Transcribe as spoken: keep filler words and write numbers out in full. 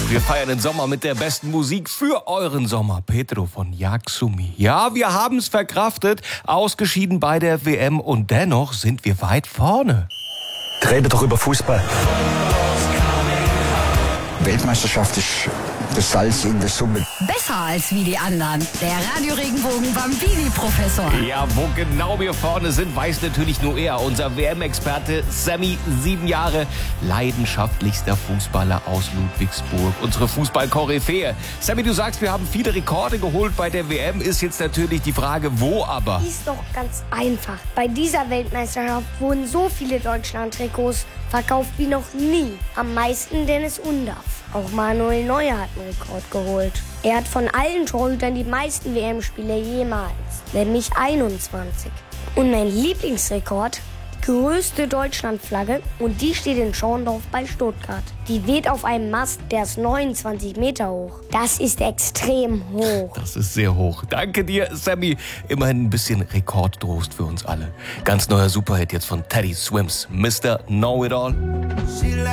Wir feiern den Sommer mit der besten Musik für euren Sommer. Pedro von Yaksumi. Ja, wir haben es verkraftet, ausgeschieden bei der W M und dennoch sind wir weit vorne. Rede doch über Fußball. Weltmeisterschaft ist das Salz in der Suppe. Besser als wie die anderen. Der Radio-Regenbogen Bambini-Professor. Ja, wo genau wir vorne sind, weiß natürlich nur er. Unser W M-Experte Sammy, sieben Jahre, leidenschaftlichster Fußballer aus Ludwigsburg. Unsere Fußball-Koryphäe. Sammy, du sagst, wir haben viele Rekorde geholt bei der W M. Ist jetzt natürlich die Frage, wo aber? Ist doch ganz einfach. Bei dieser Weltmeisterschaft wurden so viele Deutschland-Trikots verkauft wie noch nie. Am meisten Dennis Undaff. Auch Manuel Neuer hat einen Rekord geholt. Er hat von allen Torhütern die meisten W M-Spiele jemals, nämlich einundzwanzig. Und mein Lieblingsrekord, größte Deutschlandflagge, und die steht in Schorndorf bei Stuttgart. Die weht auf einem Mast, der ist neunundzwanzig Meter hoch. Das ist extrem hoch. Das ist sehr hoch. Danke dir, Sammy. Immerhin ein bisschen Rekordtrost für uns alle. Ganz neuer Superhit jetzt von Teddy Swims, Mister Know-It-All.